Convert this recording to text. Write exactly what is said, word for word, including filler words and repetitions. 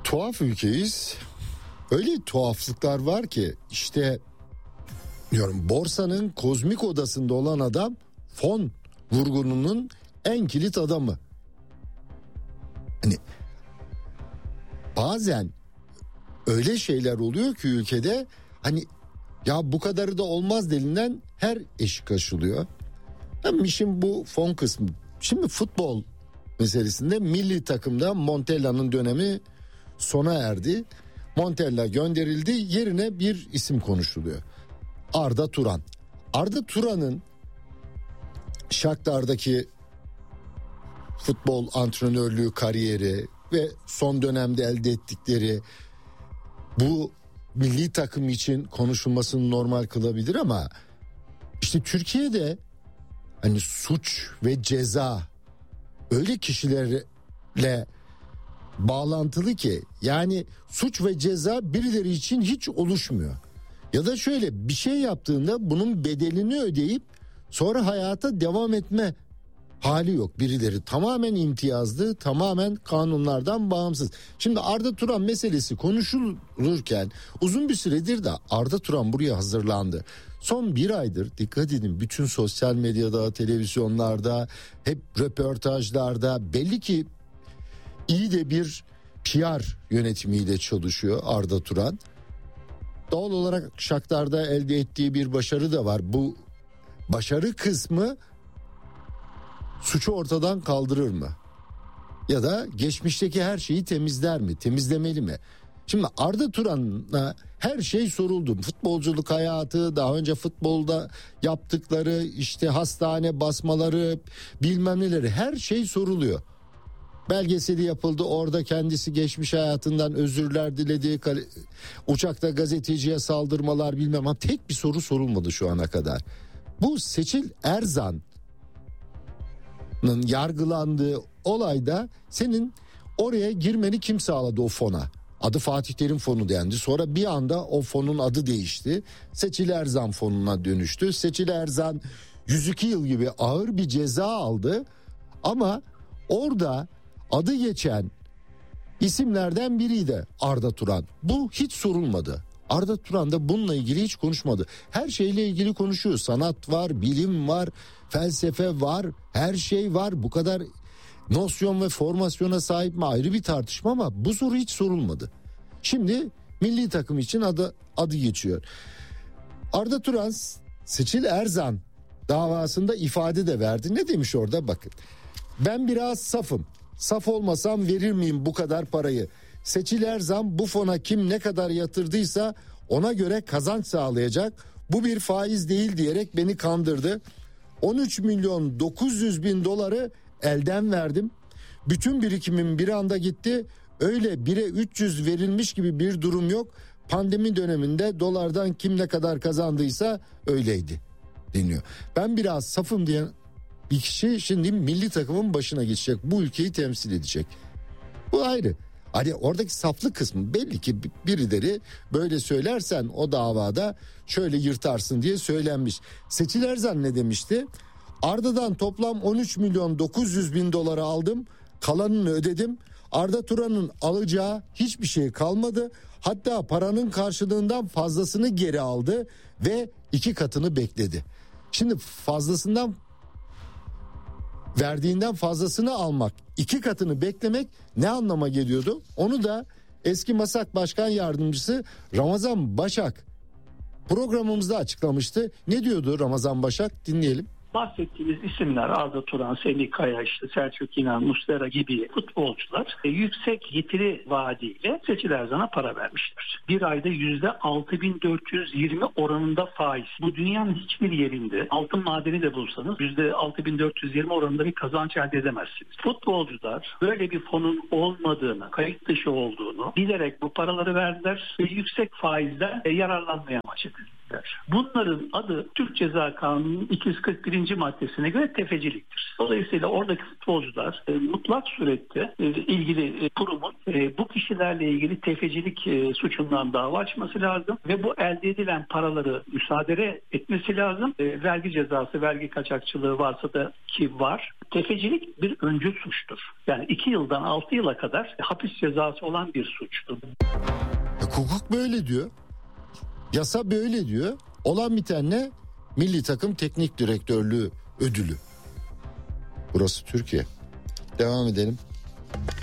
tuhaf ülkeyiz. Öyle tuhaflıklar var ki işte diyorum, borsanın kozmik odasında olan adam fon vurgununun en kilit adamı. Hani bazen öyle şeyler oluyor ki ülkede, hani ya bu kadarı da olmaz denilen her eşik aşılıyor. Hem işin bu fon kısmı. Şimdi futbol meselesinde milli takımda Montella'nın dönemi sona erdi. Montella gönderildi, yerine bir isim konuşuluyor. Arda Turan. Arda Turan'ın Shakhtar'daki futbol antrenörlüğü kariyeri ve son dönemde elde ettikleri bu milli takım için konuşulmasını normal kılabilir ama işte Türkiye'de hani suç ve ceza öyle kişilerle bağlantılı ki, yani suç ve ceza birileri için hiç oluşmuyor. Ya da şöyle bir şey yaptığında bunun bedelini ödeyip sonra hayata devam etme hali yok. Birileri tamamen imtiyazlı, tamamen kanunlardan bağımsız. Şimdi Arda Turan meselesi konuşulurken uzun bir süredir de Arda Turan buraya hazırlandı. Son bir aydır dikkat edin, bütün sosyal medyada, televizyonlarda, hep röportajlarda belli ki iyi de bir P R yönetimiyle çalışıyor Arda Turan. Doğal olarak Shakhtar'da elde ettiği bir başarı da var. Bu başarı kısmı suçu ortadan kaldırır mı? Ya da geçmişteki her şeyi temizler mi? Temizlemeli mi? Şimdi Arda Turan'a her şey soruldu. Futbolculuk hayatı, daha önce futbolda yaptıkları, işte hastane basmaları, bilmem neleri, her şey soruluyor. Belgeseli yapıldı, orada kendisi geçmiş hayatından özürler diledi, uçakta gazeteciye saldırmalar bilmem, ama tek bir soru sorulmadı şu ana kadar. Bu Seçil Erzan'ın yargılandığı olayda senin oraya girmeni kim sağladı o fona? Adı Fatih Terim fonu dendi. Sonra bir anda o fonun adı değişti. Seçil Erzan fonuna dönüştü. Seçil Erzan yüz iki yıl gibi ağır bir ceza aldı. Ama orada adı geçen isimlerden biriydi Arda Turan. Bu hiç sorulmadı. Arda Turan da bununla ilgili hiç konuşmadı. Her şeyle ilgili konuşuyor. Sanat var, bilim var, felsefe var, her şey var. Bu kadar nosyon ve formasyona sahip mi ayrı bir tartışma, ama bu soru hiç sorulmadı. Şimdi milli takım için adı adı geçiyor. Arda Turan Seçil Erzan davasında ifade de verdi. Ne demiş orada, bakın. Ben biraz safım. Saf olmasam verir miyim bu kadar parayı? Seçil Erzan bu fona kim ne kadar yatırdıysa ona göre kazanç sağlayacak. Bu bir faiz değil diyerek beni kandırdı. on üç milyon dokuz yüz bin doları elden verdim. Bütün birikimim bir anda gitti. Öyle bire üç yüz verilmiş gibi bir durum yok. Pandemi döneminde dolardan kim ne kadar kazandıysa öyleydi deniyor. Ben biraz safım diyen bir kişi şimdi milli takımın başına geçecek. Bu ülkeyi temsil edecek. Bu ayrı. Hani oradaki saflık kısmı belli ki birileri böyle söylersen o davada şöyle yırtarsın diye söylenmiş. Seçil Erzan ne demişti? Arda'dan toplam on üç milyon dokuz yüz bin doları aldım. Kalanını ödedim. Arda Turan'ın alacağı hiçbir şey kalmadı. Hatta paranın karşılığından fazlasını geri aldı ve iki katını bekledi. Şimdi fazlasından, verdiğinden fazlasını almak, iki katını beklemek ne anlama geliyordu? Onu da eski MASAK Başkan Yardımcısı Ramazan Başak programımızda açıklamıştı. Ne diyordu Ramazan Başak? Dinleyelim. Bahsettiğimiz isimler Arda Turan, Semih Kaya, işte Selçuk İnan, Muslera gibi futbolcular e, yüksek getiri vaadiyle Seçil Erzan'a para vermişler. Bir ayda yüzde altı bin dört yüz yirmi oranında faiz. Bu dünyanın hiçbir yerinde altın madeni de bulsanız yüzde altı bin dört yüz yirmi oranında bir kazanç elde edemezsiniz. Futbolcular böyle bir fonun olmadığını, kayıt dışı olduğunu bilerek bu paraları verdiler ve yüksek faizden e, yararlanmaya başladılar. Bunların adı Türk Ceza Kanunu'nun iki yüz kırk birinci maddesine göre tefeciliktir. Dolayısıyla oradaki futbolcular e, mutlak surette e, ilgili e, kurumun e, bu kişilerle ilgili tefecilik e, suçundan dava açması lazım ve bu elde edilen paraları müsaade etmesi lazım. E, vergi cezası, vergi kaçakçılığı varsa da ki var. Tefecilik bir öncül suçtur. Yani iki yıldan altı yıla kadar hapis cezası olan bir suçtur. E, hukuk böyle diyor. Yasa böyle diyor. Olan bitenle Milli Takım Teknik Direktörlüğü ödülü. Burası Türkiye. Devam edelim.